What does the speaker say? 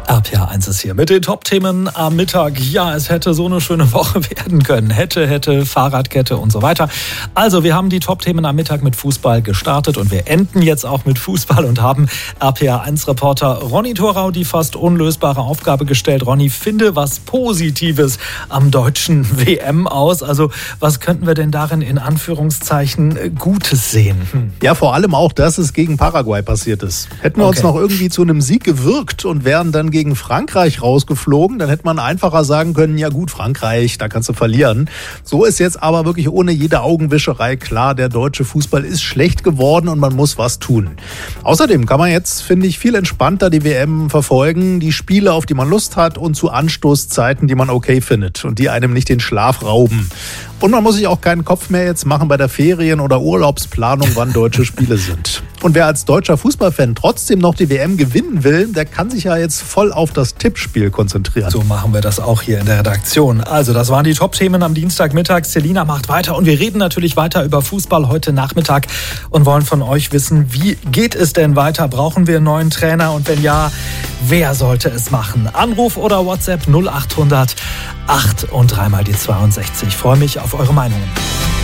RPA1 ist hier mit den Top-Themen am Mittag. Ja, es hätte so eine schöne Woche werden können. Hätte, Fahrradkette und so weiter. Also, wir haben die Top-Themen am Mittag mit Fußball gestartet und wir enden jetzt auch mit Fußball und haben RPA1-Reporter Ronny Thorau die fast unlösbare Aufgabe gestellt. Ronny, finde was Positives am deutschen WM aus. Also, was könnten wir denn darin in Anführungszeichen Gutes sehen? Ja, vor allem auch, dass es gegen Paraguay passiert ist. Hätten wir uns noch irgendwie zu einem Sieg gewirkt und wären dann gegen Frankreich rausgeflogen, dann hätte man einfacher sagen können, ja gut, Frankreich, da kannst du verlieren. So ist jetzt aber wirklich ohne jede Augenwischerei klar, der deutsche Fußball ist schlecht geworden und man muss was tun. Außerdem kann man jetzt, finde ich, viel entspannter die WM verfolgen, die Spiele, auf die man Lust hat und zu Anstoßzeiten, die man okay findet und die einem nicht den Schlaf rauben. Und man muss sich auch keinen Kopf mehr jetzt machen bei der Ferien- oder Urlaubsplanung, wann deutsche Spiele sind. Und wer als deutscher Fußballfan trotzdem noch die WM gewinnen will, der kann sich ja jetzt voll auf das Tippspiel konzentrieren. So machen wir das auch hier in der Redaktion. Also, das waren die Top-Themen am Dienstagmittag. Selina macht weiter und wir reden natürlich weiter über Fußball heute Nachmittag und wollen von euch wissen, wie geht es denn weiter? Brauchen wir einen neuen Trainer? Und wenn ja, wer sollte es machen? Anruf oder WhatsApp 0800 8 und 3 mal die 62. Ich freue mich auf eure Meinungen.